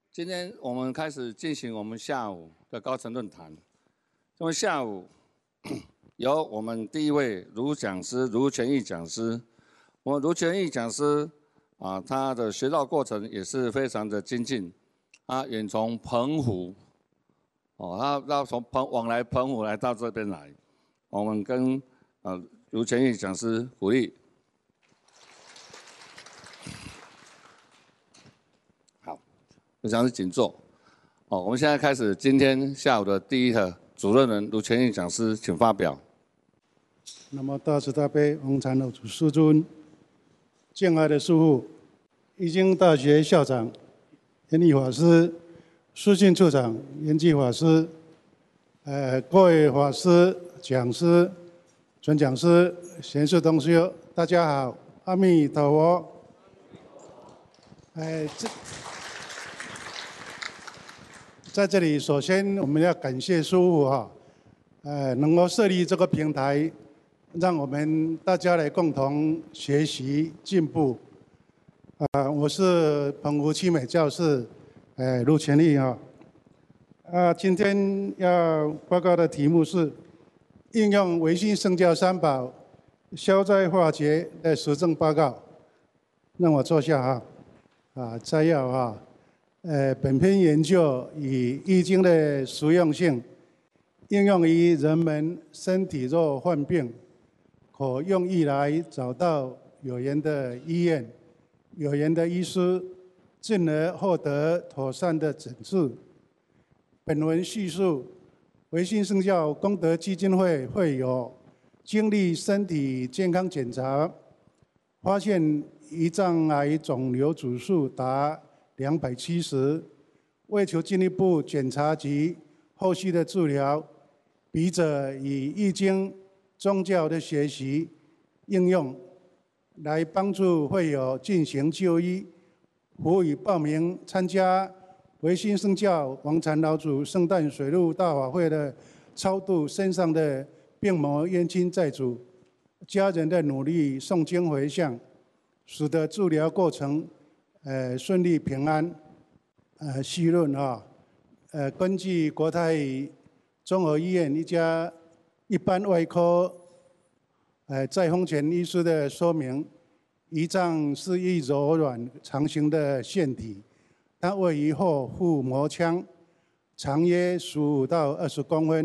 今天我们开始进行我们下午的高层论坛。因为下午由我们第一位卢讲师卢全义讲师，我们卢全义讲师他的学道过程也是非常的精进，他远从澎湖，他从往来澎湖来到这边来，我们跟卢全义讲师鼓励。好，卢讲师请坐。我们现在开始今天下午的第一课，主任人卢全义讲师，请发表。 那么大慈大悲红禅楼主师尊，敬爱的师父，义经大学校长严立法师，书信处长严济法师，各位法师、讲师、准讲师、贤士同修，大家好，阿弥陀佛。在这里，首先我们要感谢师父能够设立这个平台，让我们大家来共同学习进步。我是澎湖七美教室卢全义今天要报告的题目是应用唯心圣教三宝消灾化解的实证报告。让我坐下摘要本篇研究以易经的实用性应用于人们身体若患病，可用意来找到有缘的医院、有缘的医师，进而获得妥善的诊治。本文叙述唯心圣教功德基金会会友经历身体健康检查，发现胰脏癌肿瘤指数达270，为求进一步检查及后续的治疗，笔者以易经宗教的学习应用，来帮助会友进行就医。呼吁报名参加唯心圣教王禅老祖圣诞水陆大法会的超度身上的病魔冤亲债主，家人的努力诵经回向，使得治疗过程顺利平安。绪论根据国泰综合医院一家一般外科在丰全医师的说明，胰脏是一柔软长形的腺体，它位于后腹膜腔，长约15到20公分，